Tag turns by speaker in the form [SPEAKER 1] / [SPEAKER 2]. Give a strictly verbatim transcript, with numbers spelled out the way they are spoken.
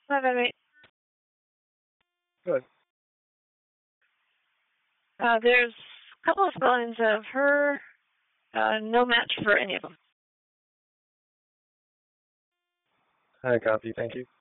[SPEAKER 1] Bye, bye, bye.
[SPEAKER 2] Good.
[SPEAKER 1] Uh, there's a couple of spellings of her. Uh, no match for any of them.
[SPEAKER 2] I copy. Thank you.